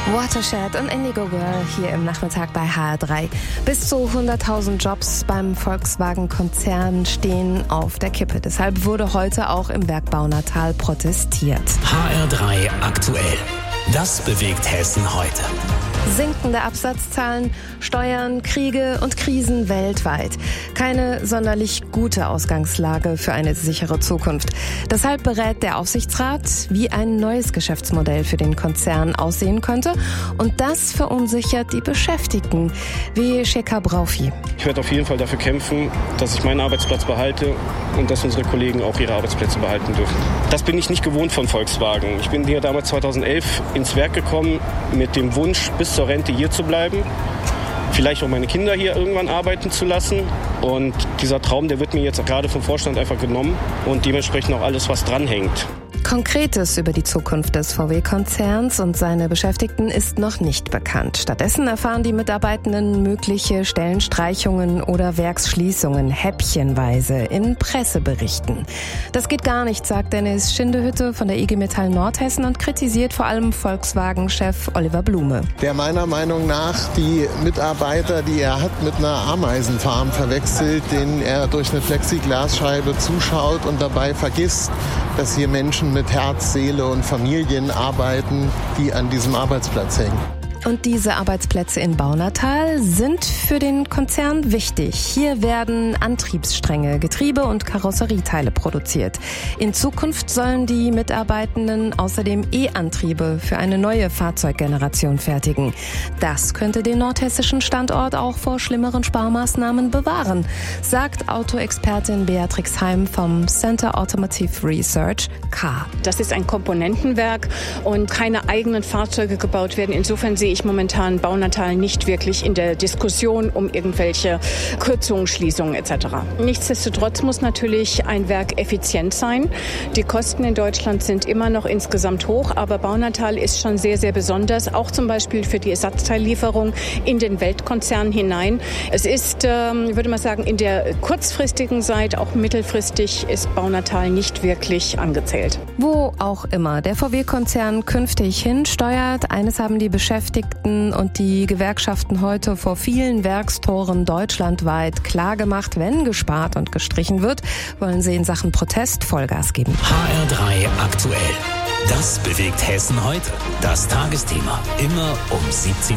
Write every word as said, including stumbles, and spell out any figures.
Watershed und Indigo Girl hier im Nachmittag bei H R drei. Bis zu hunderttausend Jobs beim Volkswagen-Konzern stehen auf der Kippe. Deshalb wurde heute auch im Bergbau Natal protestiert. H R drei aktuell. Das bewegt Hessen heute. Sinkende Absatzzahlen, Steuern, Kriege und Krisen weltweit. Keine sonderlich gute Ausgangslage für eine sichere Zukunft. Deshalb berät der Aufsichtsrat, wie ein neues Geschäftsmodell für den Konzern aussehen könnte. Und das verunsichert die Beschäftigten, wie Sheka Braufi. Ich werde auf jeden Fall dafür kämpfen, dass ich meinen Arbeitsplatz behalte und dass unsere Kollegen auch ihre Arbeitsplätze behalten dürfen. Das bin ich nicht gewohnt von Volkswagen. Ich bin hier damals zweitausendelf ins Werk gekommen mit dem Wunsch, bis zur Rente hier zu bleiben, vielleicht auch meine Kinder hier irgendwann arbeiten zu lassen. Und dieser Traum, der wird mir jetzt gerade vom Vorstand einfach genommen und dementsprechend auch alles, was dranhängt. Konkretes über die Zukunft des V W-Konzerns und seine Beschäftigten ist noch nicht bekannt. Stattdessen erfahren die Mitarbeitenden mögliche Stellenstreichungen oder Werksschließungen häppchenweise in Presseberichten. Das geht gar nicht, sagt Dennis Schindehütte von der I G Metall Nordhessen und kritisiert vor allem Volkswagen-Chef Oliver Blume. Der meiner Meinung nach die Mitarbeiter, die er hat, mit einer Ameisenfarm verwechselt, denen er durch eine Plexiglasscheibe zuschaut und dabei vergisst, dass hier Menschen mit Herz, Seele und Familien arbeiten, die an diesem Arbeitsplatz hängen. Und diese Arbeitsplätze in Baunatal sind für den Konzern wichtig. Hier werden Antriebsstränge, Getriebe und Karosserieteile produziert. In Zukunft sollen die Mitarbeitenden außerdem E-Antriebe für eine neue Fahrzeuggeneration fertigen. Das könnte den nordhessischen Standort auch vor schlimmeren Sparmaßnahmen bewahren, sagt Autoexpertin Beatrix Heim vom Center Automotive Research K. Das ist ein Komponentenwerk und keine eigenen Fahrzeuge gebaut werden. Insofern sehe ich momentan Baunatal nicht wirklich in der Diskussion um irgendwelche Kürzungen, Schließungen et cetera. Nichtsdestotrotz muss natürlich ein Werk effizient sein. Die Kosten in Deutschland sind immer noch insgesamt hoch, aber Baunatal ist schon sehr, sehr besonders, auch zum Beispiel für die Ersatzteillieferung in den Weltkonzern hinein. Es ist, ähm, würde man sagen, in der kurzfristigen Zeit, auch mittelfristig, ist Baunatal nicht wirklich angezählt. Wo auch immer der V W-Konzern künftig hinsteuert, eines haben die Beschäftigten und die Gewerkschaften heute vor vielen Werkstoren deutschlandweit klargemacht: Wenn gespart und gestrichen wird, wollen sie in Sachen Protest Vollgas geben. H R drei aktuell. Das bewegt Hessen heute. Das Tagesthema immer um siebzehn Uhr.